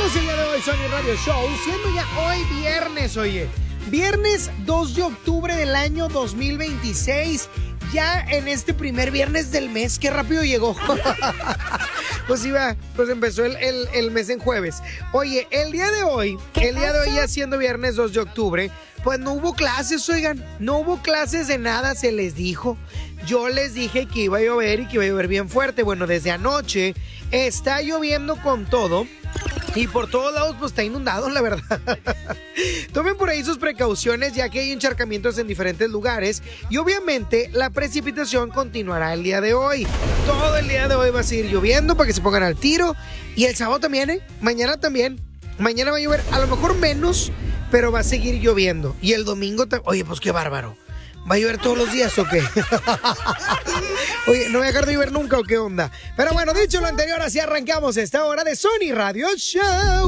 Arrancamos el día de hoy, Sony Radio Show, siendo ya hoy viernes, oye. Viernes 2 de octubre del año 2026. Ya en este primer viernes del mes, qué rápido llegó. Pues iba, pues empezó el mes en jueves. Oye, el día de hoy ya siendo viernes 2 de octubre, pues no hubo clases, oigan. No hubo clases de nada, se les dijo. Yo les dije que iba a llover y que iba a llover bien fuerte. Bueno, desde anoche está lloviendo con todo. Y por todos lados pues está inundado, la verdad. Tomen por ahí sus precauciones, ya que hay encharcamientos en diferentes lugares. Y obviamente la precipitación continuará el día de hoy. Todo el día de hoy va a seguir lloviendo para que se pongan al tiro. Y el sábado también, ¿eh? Mañana también. Mañana va a llover, a lo mejor menos, pero va a seguir lloviendo. Y el domingo también. Oye, pues qué bárbaro. ¿Va a llover todos los días o qué? Oye, ¿no voy a dejar de llover nunca o qué onda? Pero bueno, dicho lo anterior, así arrancamos esta hora de Sony Radio Show.